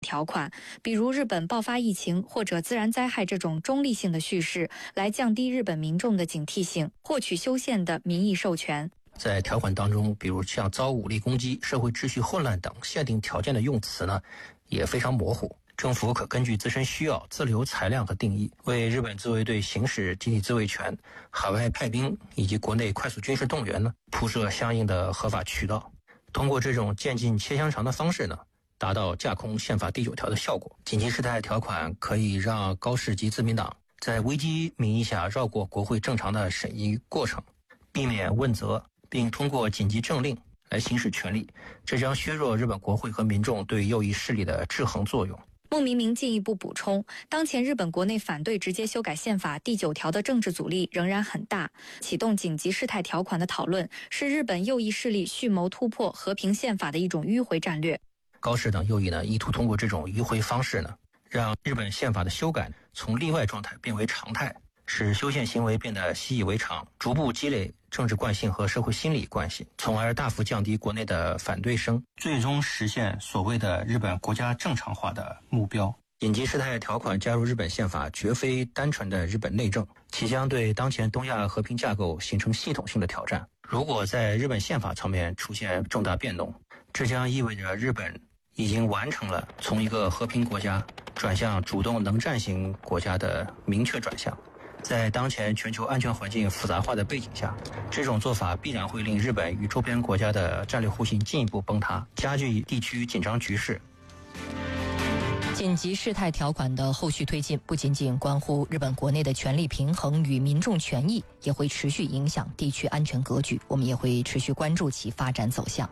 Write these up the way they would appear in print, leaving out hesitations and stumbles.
条款，比如日本爆发疫情或者自然灾害这种中立性的叙事，来降低日本民众的警惕性，获取修宪的民意授权。 在条款当中，比如像遭武力攻击、社会秩序混乱等限定条件的用词呢，也非常模糊。政府可根据自身需要自留裁量和定义，为日本自卫队行使集体自卫权、海外派兵以及国内快速军事动员呢，铺设相应的合法渠道。通过这种渐进切香肠的方式呢，达到架空宪法第9条的效果。紧急事态条款可以让高市及自民党在危机名义下绕过国会正常的审议过程，避免问责，并通过紧急政令来行使权力，这将削弱日本国会和民众对右翼势力的制衡作用。 孟明明进一步补充，当前日本国内反对直接修改宪法第9条的政治阻力仍然很大，启动紧急事态条款的讨论是日本右翼势力蓄谋突破和平宪法的一种迂回战略。 高市等右翼呢，意图通过这种迂回方式呢，让日本宪法的修改从例外状态变为常态，使修宪行为变得习以为常，逐步积累政治惯性和社会心理关系，从而大幅降低国内的反对声，最终实现所谓的日本国家正常化的目标。紧急事态条款加入日本宪法绝非单纯的日本内政，其将对当前东亚和平架构形成系统性的挑战。如果在日本宪法层面出现重大变动，这将意味着日本已经完成了从一个和平国家转向主动能战型国家的明确转向。在当前全球安全环境复杂化的背景下，这种做法必然会令日本与周边国家的战略互信进一步崩塌，加剧地区紧张局势。 紧急事态条款的后续推进不仅仅关乎日本国内的权力平衡与民众权益，也会持续影响地区安全格局，我们也会持续关注其发展走向。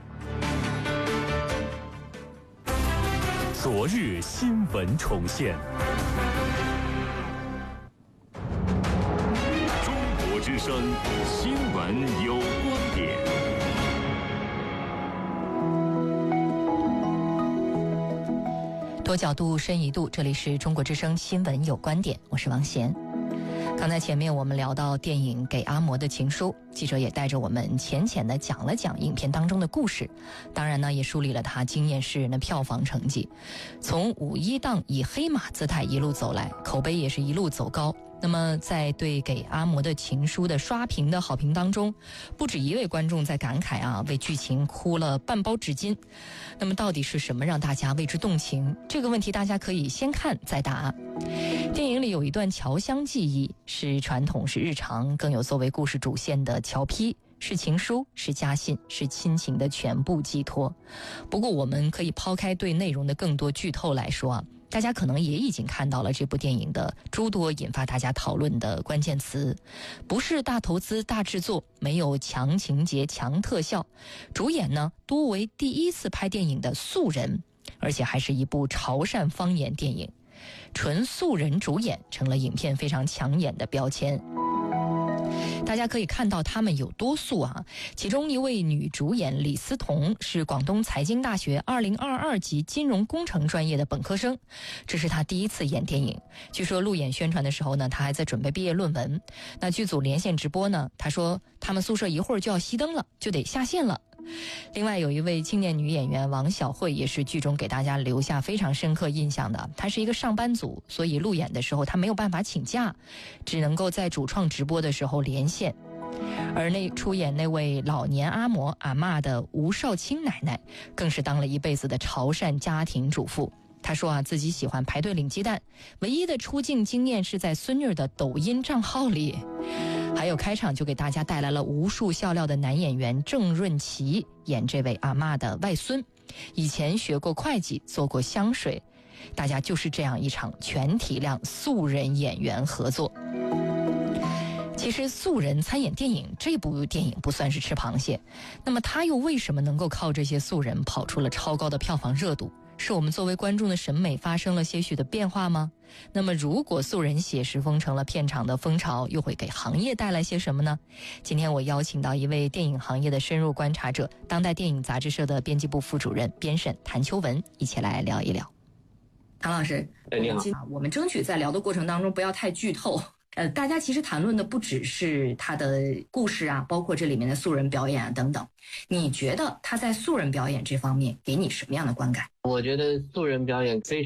昨日新闻重现，中国之声新闻有观点。 多角度深一度，这里是中国之声新闻有观点，我是王贤。刚才前面我们聊到电影《给阿嬷的情书》，记者也带着我们浅浅的讲了讲影片当中的故事，当然呢也梳理了它惊艳世人的票房成绩。从5·1档以黑马姿态一路走来，口碑也是一路走高。那么在对《给阿嬷的情书》的刷屏的好评当中，不止一位观众在感慨为剧情哭了半包纸巾。那么到底是什么让大家为之动情？这个问题大家可以先看再答。电影里有一段侨乡记忆，是传统是日常，更有作为故事主线的侨批，是情书，是家信，是亲情的全部寄托。不过我们可以抛开对内容的更多剧透来说大家可能也已经看到了这部电影的诸多引发大家讨论的关键词，不是大投资大制作，没有强情节强特效，主演呢多为第一次拍电影的素人，而且还是一部潮汕方言电影，纯素人主演成了影片非常抢眼的标签。大家可以看到他们有多素其中一位女主演李思彤是广东财经大学2022级金融工程专业的本科生，这是她第一次演电影。据说路演宣传的时候呢，她还在准备毕业论文。那剧组连线直播呢，她说他们宿舍一会儿就要熄灯了，就得下线了。另外有一位青年女演员王晓慧，也是剧中给大家留下非常深刻印象的。她是一个上班族，所以路演的时候她没有办法请假，只能够在主创直播的时候连线。而出演那位老年阿嬷的吴少卿奶奶，更是当了一辈子的潮汕家庭主妇。她说自己喜欢排队领鸡蛋，唯一的出镜经验是在孙女的抖音账号里。还有开场就给大家带来了无数笑料的男演员郑润琪，演这位阿嬷的外孙，以前学过会计，做过香水。大家就是这样一场全体量素人演员合作。其实素人参演电影，这部电影不算是吃螃蟹，那么他又为什么能够靠这些素人跑出了超高的票房热度？是我们作为观众的审美发生了些许的变化吗？那么如果素人写实风成了片场的风潮，又会给行业带来些什么呢？今天我邀请到一位电影行业的深入观察者，当代电影杂志社的编辑部副主任编审谭秋文，一起来聊一聊。 谭老师， 你好。 我们争取在聊的过程当中不要太剧透。大家其实谈论的不只是他的故事包括这里面的素人表演等等。你觉得他在素人表演这方面给你什么样的观感？ 我觉得素人表演非